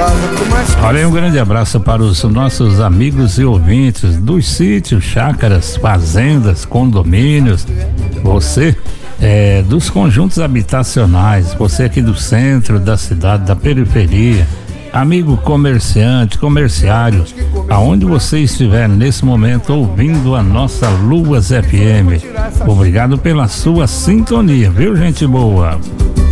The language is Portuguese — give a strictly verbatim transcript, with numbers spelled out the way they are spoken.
Olha aí, um grande abraço para os nossos amigos e ouvintes dos sítios, chácaras, fazendas, condomínios, você é, dos conjuntos habitacionais, você aqui do centro da cidade, da periferia, amigo comerciante, comerciário, aonde você estiver nesse momento ouvindo a nossa Luas F M. Obrigado pela sua sintonia, viu, gente boa?